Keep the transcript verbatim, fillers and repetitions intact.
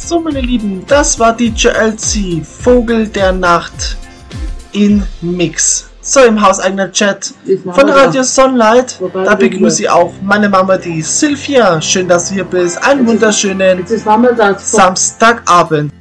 So, meine Lieben, das war D J L C, Vogel der Nacht in Mix. So, im hauseigenen Chat von Radio Sunlight, da begrüße ich auch meine Mama, die Sylvia. Schön, dass du hier bist. Einen wunderschönen Samstagabend.